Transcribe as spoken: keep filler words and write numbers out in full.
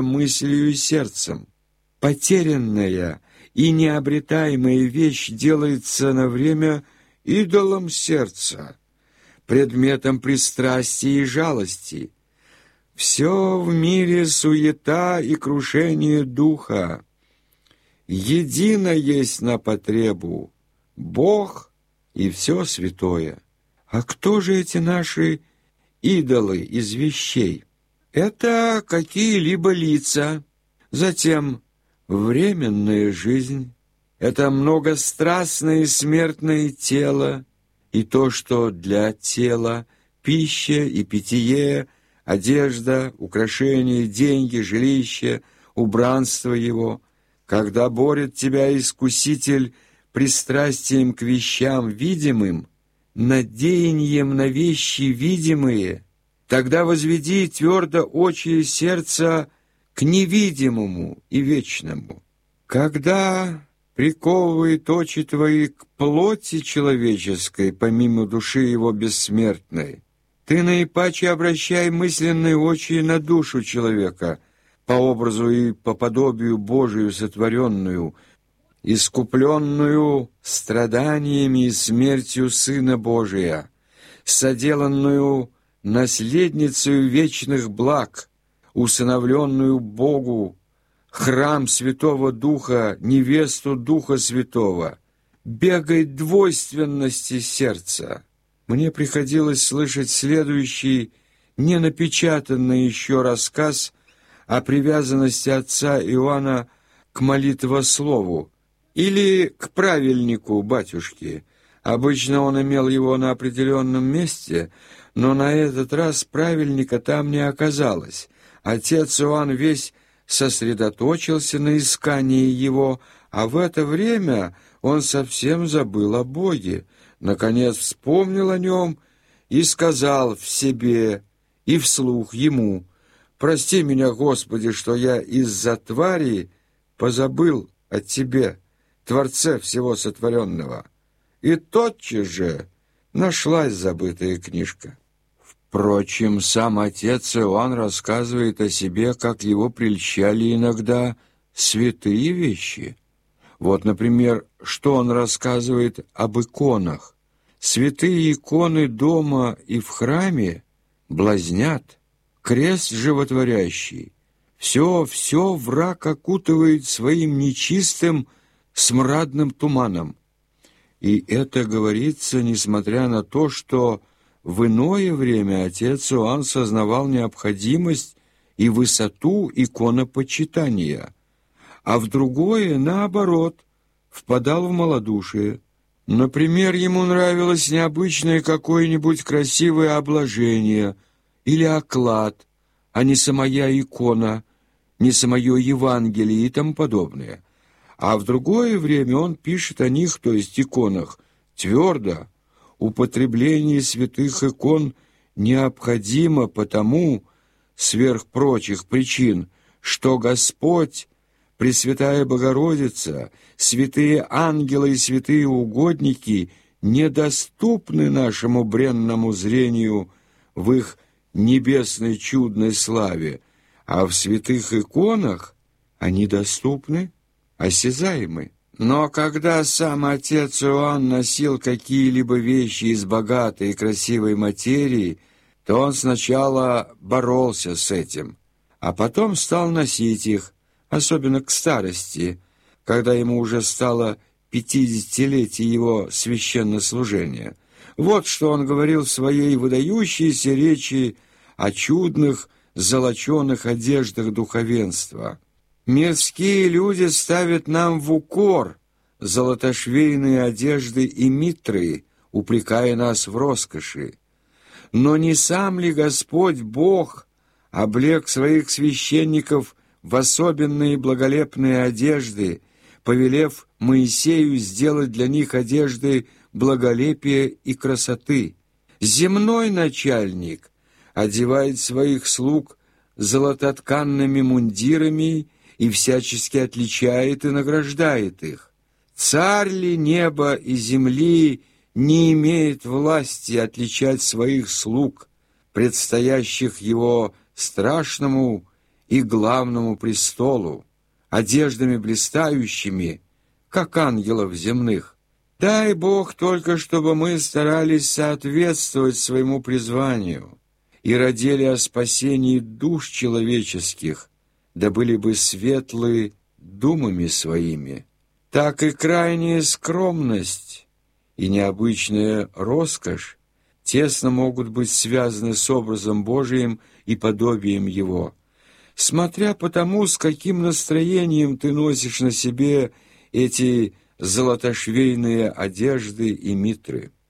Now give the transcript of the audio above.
мыслью и сердцем. Потерянная и необретаемая вещь делается на время идолом сердца, предметом пристрастия и жалости. Все в мире суета и крушение духа. Едино есть на потребу Бог и все святое. А кто же эти наши идолы из вещей? Это какие-либо лица, затем временная жизнь, это многострастное и смертное тело, и то, что для тела пища и питье, одежда, украшения, деньги, жилище, убранство его. Когда борет тебя искуситель пристрастием к вещам видимым, надеянием на вещи видимые, тогда возведи твердо очи и сердца к невидимому и вечному. Когда приковывает очи твои к плоти человеческой, помимо души его бессмертной, ты наипаче обращай мысленные очи на душу человека, по образу и по подобию Божию сотворенную, искупленную страданиями и смертью Сына Божия, соделанную наследницею вечных благ, усыновленную Богу, храм Святого Духа, невесту Духа Святого, бегай двойственности сердца. Мне приходилось слышать следующий, ненапечатанный еще рассказ о привязанности отца Иоанна к молитвослову или к правильнику батюшки. Обычно он имел его на определенном месте, но на этот раз правильника там не оказалось. Отец Иоанн весь сосредоточился на искании его, а в это время он совсем забыл о Боге. Наконец вспомнил о нем и сказал в себе и вслух ему: «Прости меня, Господи, что я из-за твари позабыл о Тебе, Творце всего сотворенного». И тотчас же нашлась забытая книжка. Впрочем, сам отец Иоанн рассказывает о себе, как его прельщали иногда святые вещи. Вот, например, что он рассказывает об иконах. Святые иконы дома и в храме блазнят, крест животворящий. Все, все враг окутывает своим нечистым смрадным туманом. И это говорится, несмотря на то, что в иное время отец Иоанн сознавал необходимость и высоту иконопочитания, а в другое, наоборот, впадал в малодушие. Например, ему нравилось необычное какое-нибудь красивое обложение или оклад, а не самая икона, не самое Евангелие и тому подобное. А в другое время он пишет о них, то есть иконах, твердо: употребление святых икон необходимо потому, сверх прочих причин, что Господь, Пресвятая Богородица, святые ангелы и святые угодники недоступны нашему бренному зрению в их небесной чудной славе, а в святых иконах они доступны, осязаемы. Но когда сам отец Иоанн носил какие-либо вещи из богатой и красивой материи, то он сначала боролся с этим, а потом стал носить их, особенно к старости, когда ему уже стало пятидесятилетие его священнослужения. Вот что он говорил в своей выдающейся речи о чудных золоченых одеждах духовенства. «Мирские люди ставят нам в укор золотошвейные одежды и митры, упрекая нас в роскоши. Но не сам ли Господь Бог облек своих священников в особенные благолепные одежды, повелев Моисею сделать для них одежды благолепия и красоты? Земной начальник одевает своих слуг золототканными мундирами и всячески отличает и награждает их. Царь ли неба и земли не имеет власти отличать своих слуг, предстоящих его страшному и главному престолу, одеждами блистающими, как ангелов земных. Дай Бог только, чтобы мы старались соответствовать своему призванию и родили о спасении душ человеческих, да были бы светлы думами своими. Так и крайняя скромность и необычная роскошь тесно могут быть связаны с образом Божиим и подобием Его, смотря по тому, с каким настроением ты носишь на себе эти золотошвейные одежды и митры.